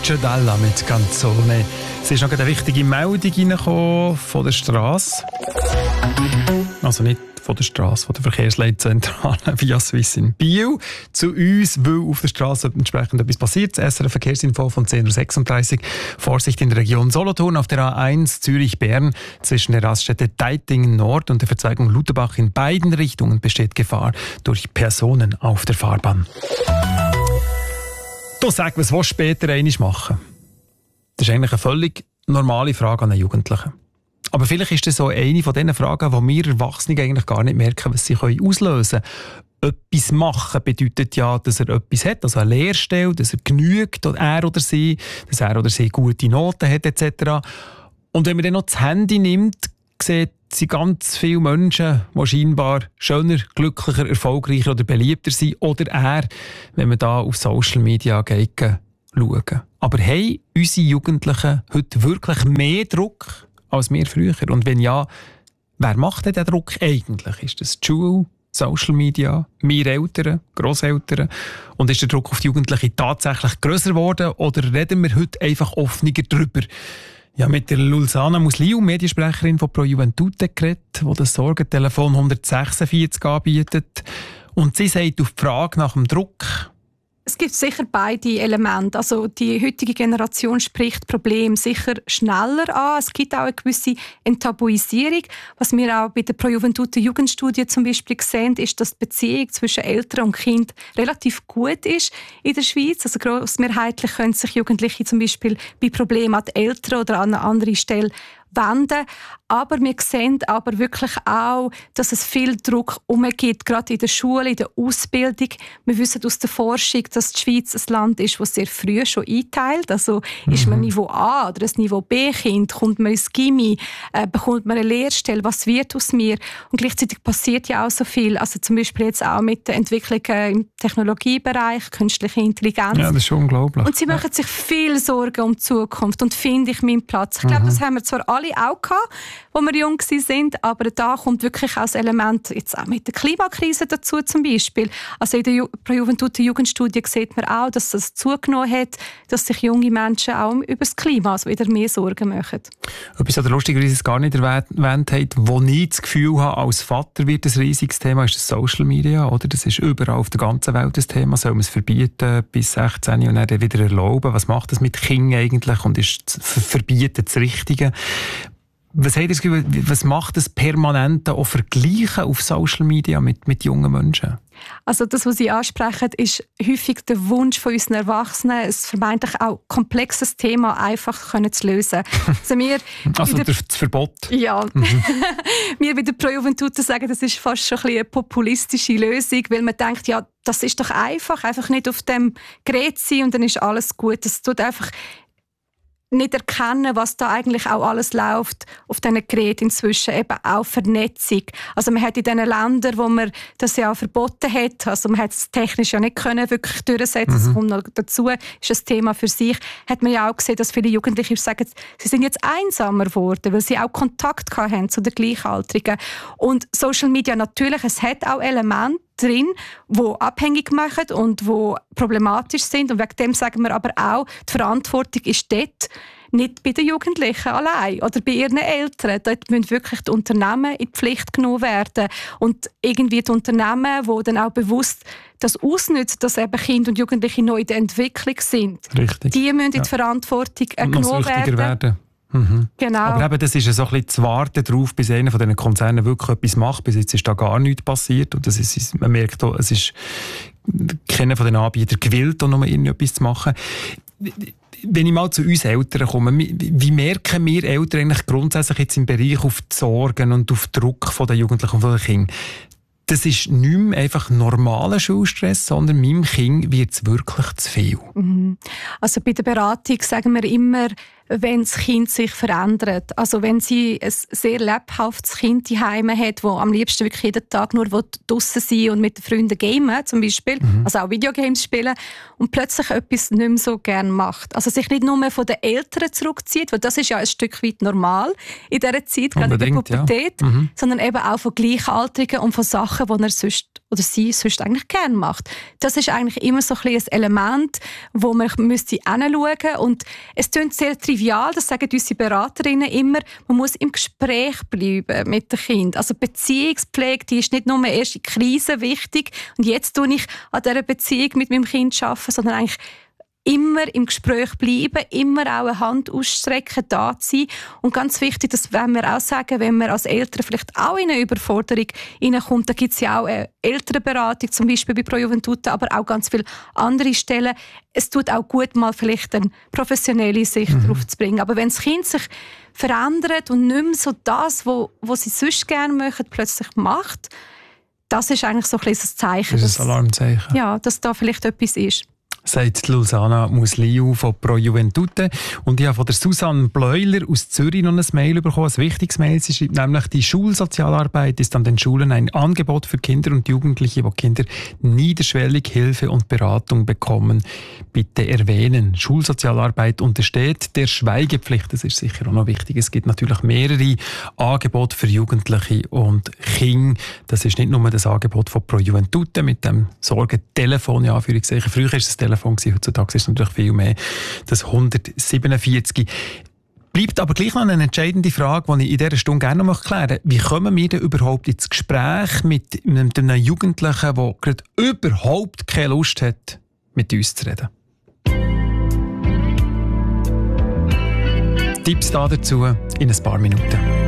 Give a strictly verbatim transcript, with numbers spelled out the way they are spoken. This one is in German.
Lucio Dalla mit Canzone. Es ist noch eine wichtige Meldung reingekommen von der Strasse. Also nicht von der Strasse, von der Verkehrsleitzentrale via Swiss in Biel zu uns, weil auf der Strasse entsprechend etwas passiert. Das S R F-Verkehrsinfo von zehn Uhr sechsunddreißig. Vorsicht in der Region Solothurn auf der A eins Zürich-Bern zwischen der Raststätte Deitingen Nord und der Verzweigung Lutherbach in beiden Richtungen besteht Gefahr durch Personen auf der Fahrbahn. Du sag, was willst du später einmal machen? Das ist eigentlich eine völlig normale Frage an einen Jugendlichen. Aber vielleicht ist das so eine von diesen Fragen, die wir Erwachsene eigentlich gar nicht merken, was sie auslösen können. Etwas machen bedeutet ja, dass er etwas hat, also eine Lehrstelle, dass er genügt, er oder sie, dass er oder sie gute Noten hat et cetera. Und wenn man dann noch das Handy nimmt, sieht sind ganz viele Menschen, die scheinbar schöner, glücklicher, erfolgreicher oder beliebter sind. Oder er, wenn man da auf Social Media geht, schauen. Aber haben unsere Jugendlichen heute wirklich mehr Druck als wir früher? Und wenn ja, wer macht denn den Druck eigentlich? Ist das die Schule, Social Media, wir Eltern, Grosseltern? Und ist der Druck auf die Jugendlichen tatsächlich grösser geworden? Oder reden wir heute einfach offener darüber? Ja, mit der Lulzana Musliu, Mediensprecherin von Pro Juventute, geredet, die das Sorgentelefon hundertsechsundvierzig anbietet. Und sie sagt auf die Frage nach dem Druck: Es gibt sicher beide Elemente. Also die heutige Generation spricht Probleme sicher schneller an. Es gibt auch eine gewisse Enttabuisierung. Was wir auch bei der Pro Juventute Jugendstudie zum Beispiel sehen, ist, dass die Beziehung zwischen Eltern und Kind relativ gut ist in der Schweiz. Also grossmehrheitlich können sich Jugendliche zum Beispiel bei Problemen an die Eltern oder an eine andere Stelle wenden. Aber wir sehen aber wirklich auch, dass es viel Druck umgeht, gerade in der Schule, in der Ausbildung. Wir wissen aus der Forschung, dass die Schweiz ein Land ist, das sehr früh schon einteilt. Also mhm. ist man Niveau A oder ein Niveau B-Kind, kommt man ins Gymi, äh, bekommt man eine Lehrstelle, was wird aus mir? Und gleichzeitig passiert ja auch so viel. Also zum Beispiel jetzt auch mit den Entwicklungen im Technologiebereich, künstliche Intelligenz. Ja, das ist schon unglaublich. Und sie ja. machen sich viel Sorgen um die Zukunft und finde ich meinen Platz. Ich glaube, mhm. das haben wir zwar alle auch gehabt, als wir jung waren, aber da kommt wirklich auch das Element, jetzt auch mit der Klimakrise dazu zum Beispiel. Also in der Ju- Pro Juventute Jugendstudie sieht man auch, dass es zugenommen hat, dass sich junge Menschen auch über das Klima also wieder mehr Sorgen machen. Etwas, was ihr lustigerweise gar nicht erwähnt habt, wo ich das Gefühl habe, als Vater wird ein riesiges Thema, ist das Social Media. Oder? Das ist überall auf der ganzen Welt das Thema. Soll man es verbieten bis sechzehn und dann wieder erlauben? Was macht das mit Kindern eigentlich und ist Verbieten das Richtige? Was, habt ihr das Gefühl, was macht das permanente auch Vergleichen auf Social Media mit, mit jungen Menschen? Also das, was Sie ansprechen, ist häufig der Wunsch von unseren Erwachsenen, ein vermeintlich auch komplexes Thema einfach können zu lösen. Also, wir also der, das Verbot? Ja. Mhm. Wir bei der Pro Juventute sagen, das ist fast schon ein bisschen eine populistische Lösung, weil man denkt, ja, das ist doch einfach, einfach nicht auf dem Gerät sein und dann ist alles gut. Das tut einfach nicht erkennen, was da eigentlich auch alles läuft auf diesen Geräten inzwischen, eben auch Vernetzung. Also man hat in den Ländern, wo man das ja auch verboten hat, also man hat es technisch ja nicht können wirklich durchsetzen, das mhm. kommt noch dazu, ist ein Thema für sich, hat man ja auch gesehen, dass viele Jugendliche sagen, sie sind jetzt einsamer geworden, weil sie auch Kontakt haben zu den Gleichaltrigen. Und Social Media natürlich, es hat auch Elemente drin, die abhängig machen und die problematisch sind. Und wegen dem sagen wir aber auch, die Verantwortung ist dort nicht bei den Jugendlichen allein oder bei ihren Eltern. Dort müssen wirklich die Unternehmen in die Pflicht genommen werden. Und irgendwie die Unternehmen, die dann auch bewusst das ausnutzen, dass eben Kinder und Jugendliche noch in der Entwicklung sind, Richtig. Die müssen ja. in die Verantwortung und genommen werden. werden. Mhm. Genau. Aber eben, das ist ja so ein bisschen zu warten darauf, bis einer von diesen Konzernen wirklich etwas macht. Bis jetzt ist da gar nichts passiert. Und das ist, man merkt auch, es ist keiner von den Anbietern gewillt, da noch irgendetwas zu machen. Wenn ich mal zu uns Eltern komme, wie merken wir Eltern eigentlich grundsätzlich jetzt im Bereich auf die Sorgen und auf den Druck der Jugendlichen und der Kinder? Das ist nicht mehr einfach normaler Schulstress, sondern meinem Kind wird es wirklich zu viel. Also bei der Beratung sagen wir immer, wenn das Kind sich verändert. Also wenn sie ein sehr lebhaftes Kind daheim hat, das am liebsten wirklich jeden Tag nur draussen sein und mit den Freunden gamen, zum Beispiel, mhm. also auch Videogames spielen, und plötzlich etwas nicht mehr so gerne macht. Also sich nicht nur von den Eltern zurückzieht, weil das ist ja ein Stück weit normal in dieser Zeit, gerade in der Pubertät, ja. mhm. sondern eben auch von Gleichaltrigen und von Sachen, die er sonst oder sie sonst eigentlich gerne macht. Das ist eigentlich immer so ein, ein Element, wo man müsste hinschauen müsste. Und es klingt sehr trivial, das sagen unsere Beraterinnen immer, man muss im Gespräch bleiben mit dem Kind. Also Beziehungspflege, die ist nicht nur erst in Krisen wichtig und jetzt tue ich an dieser Beziehung mit meinem Kind arbeiten, sondern eigentlich immer im Gespräch bleiben, immer auch eine Hand ausstrecken, da zu sein. Und ganz wichtig, das wollen wir auch sagen, wenn man als Eltern vielleicht auch in eine Überforderung hineinkommt, da gibt es ja auch eine Elternberatung, zum Beispiel bei Pro Juventute, aber auch ganz viele andere Stellen. Es tut auch gut, mal vielleicht eine professionelle Sicht mhm. drauf zu bringen. Aber wenn das Kind sich verändert und nicht mehr so das, was sie sonst gerne möchten, plötzlich macht, das ist eigentlich so ein kleines Zeichen. Das ist ein Alarmzeichen. Ja, dass da vielleicht etwas ist. Sagt Lulzana Musliu von Pro Juventute. Und ich habe von der Susanne Bleuler aus Zürich noch ein Mail bekommen, ein wichtiges Mail. Sie schreibt nämlich, die Schulsozialarbeit ist an den Schulen ein Angebot für Kinder und Jugendliche, wo Kinder niederschwellig Hilfe und Beratung bekommen. Bitte erwähnen. Schulsozialarbeit untersteht der Schweigepflicht. Das ist sicher auch noch wichtig. Es gibt natürlich mehrere Angebote für Jugendliche und Kinder. Das ist nicht nur das Angebot von Pro Juventute mit dem Sorgentelefon, ja, für ich sage. Früher ist das Telefon heutzutage ist es natürlich viel mehr, das hundertsiebenundvierzig. Bleibt aber gleich noch eine entscheidende Frage, die ich in dieser Stunde gerne noch klären möchte. Wie kommen wir denn überhaupt ins Gespräch mit einem Jugendlichen, der gerade überhaupt keine Lust hat, mit uns zu reden? Tipps dazu in ein paar Minuten.